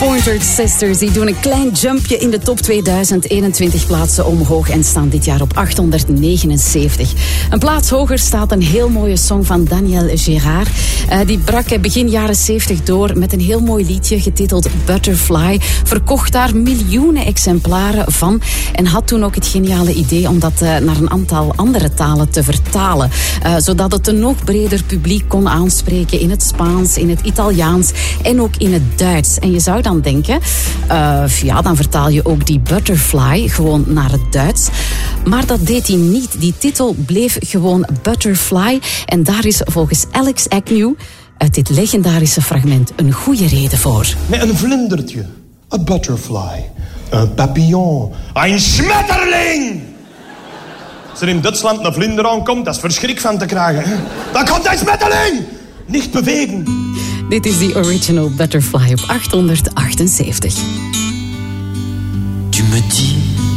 Pointer Sisters die doen een klein jumpje in de top 2021 plaatsen omhoog en staan dit jaar op 879. Een plaats hoger staat een heel mooie song van Daniel Gérard. Die brak begin jaren 70 door met een heel mooi liedje getiteld Butterfly. Verkocht daar miljoenen exemplaren van en had toen ook het geniale idee om dat naar een aantal andere talen te vertalen. Zodat het een nog breder publiek kon aanspreken in het Spaans, in het Italiaans en ook in het Duits. En je zou dan denken, dan vertaal je ook die Butterfly gewoon naar het Duits. Maar dat deed hij niet. Die titel bleef gewoon Butterfly. En daar is volgens Alex Agnew uit dit legendarische fragment een goede reden voor. Met een vlindertje, een butterfly, een papillon, een schmetterling. Als er in Duitsland een vlinder aankomt, dat is verschrik van te krijgen. Hè? Dan komt een schmetterling! Niet bewegen. Dit is die original Butterfly op 878.